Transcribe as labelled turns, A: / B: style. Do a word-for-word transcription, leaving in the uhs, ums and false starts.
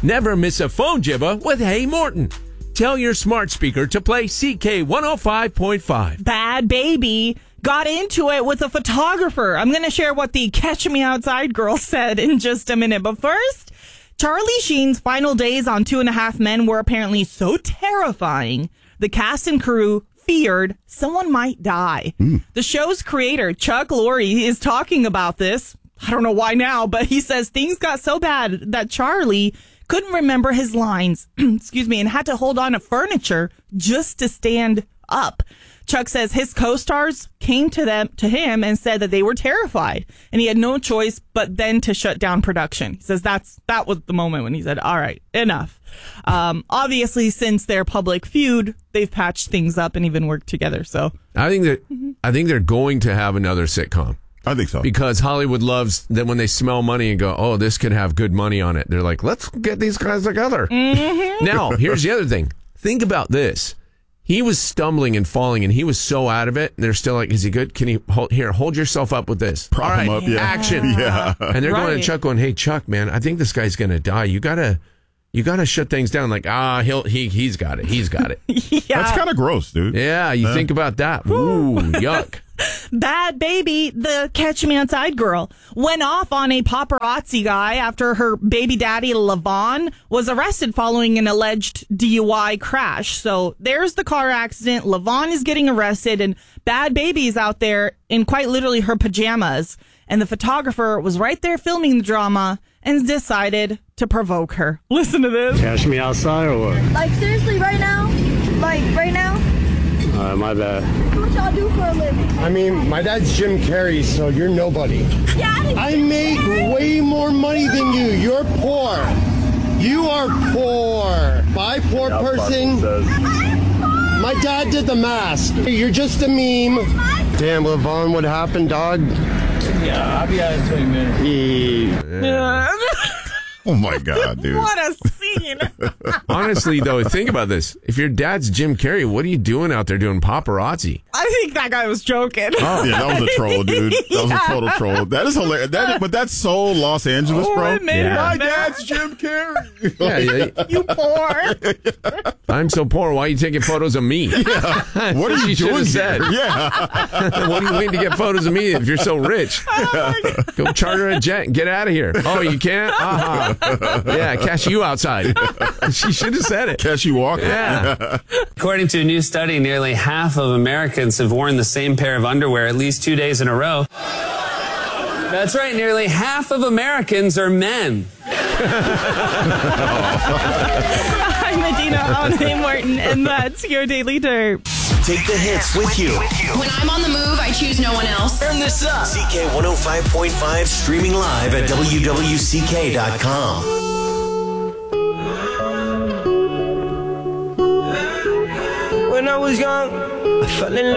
A: Never miss a phone jibba with Hey Morton. Tell your smart speaker to play C K one oh five point five.
B: Bad Baby got into it with a photographer. I'm going to share what the Catch Me Outside girl said in just a minute. But first, Charlie Sheen's final days on Two and a Half Men were apparently so terrifying, the cast and crew feared someone might die. Mm. The show's creator, Chuck Lorre, is talking about this. I don't know why now, but he says things got so bad that Charlie couldn't remember his lines, excuse me, and had to hold on to furniture just to stand up. Chuck says his co-stars came to them to him and said that they were terrified, and he had no choice but then to shut down production. He says that's that was the moment when he said, "All right, enough." Um, obviously, since their public feud, they've patched things up and even worked together. So
A: I think that mm-hmm. I think they're going to have another sitcom.
C: I think so.
A: Because Hollywood loves that when they smell money and go, oh, this could have good money on it. They're like, let's get these guys together. Mm-hmm. Now, here's the other thing. Think about this. He was stumbling and falling, and he was so out of it. And they're still like, is he good? Can he hold here? Hold yourself up with this.
C: Prop
A: All right,
C: him up, yeah.
A: Action.
C: Yeah.
A: And they're
B: right.
A: going to Chuck, going, hey, Chuck, man, I think this guy's going to die. You gotta, you gotta shut things down. Like, ah, he'll he he's got it. He's got it.
B: Yeah.
C: That's kind of gross, dude.
A: Yeah, you
C: yeah.
A: think about that. Ooh, yuck.
B: Bad Baby, the Catch Me Outside girl, went off on a paparazzi guy after her baby daddy, Levon, was arrested following an alleged D U I crash. So there's the car accident. Levon is getting arrested, and Bad Baby is out there in quite literally her pajamas. And the photographer was right there filming the drama and decided to provoke her. Listen to this.
D: Catch me outside or what?
E: Like, seriously, right now? Like, right now?
D: All right, my bad.
E: What y'all do for a living?
F: I mean, my dad's Jim Carrey, so you're nobody.
E: Yeah,
F: I make way more money than you. You're poor. You are poor. My poor person. My dad did the mask. You're just a meme. Damn, Levon, what happened, dog?
G: Yeah, I'll be out in twenty minutes.
A: Yeah.
C: Oh, my God, dude.
B: What a scene.
A: Honestly, though, think about this. If your dad's Jim Carrey, what are you doing out there doing paparazzi?
B: I think that guy was joking.
C: Oh, yeah, that was a troll, dude. That was a total troll. That is hilarious. That is, but that's so Los Angeles,
B: oh,
C: bro.
B: It made
A: Yeah.
C: My
B: him
C: dad's Jim Carrey.
A: Yeah, yeah.
B: You poor.
A: I'm so poor. Why are you taking photos of me?
C: Yeah. What are you
A: She should
C: doing
A: have said.
C: here? Yeah.
A: What are you waiting to get photos of me if you're so rich?
B: Oh,
A: Go charter a jet and get out of here. Oh, you can't? Uh-huh. Yeah, catch you outside. She should have said it.
C: Catch you walking.
A: Yeah.
H: According to a new study, nearly half of Americans have worn the same pair of underwear at least two days in a row. That's right, nearly half of Americans are men.
B: I'm Medina on Hey Morton, and that's your Daily Derp.
I: Take the hits with you.
J: When I'm on the move, I choose no one else.
I: Turn this up. C K one oh five point five, streaming live at W W C K dot com.
K: When I was young, I fell in love.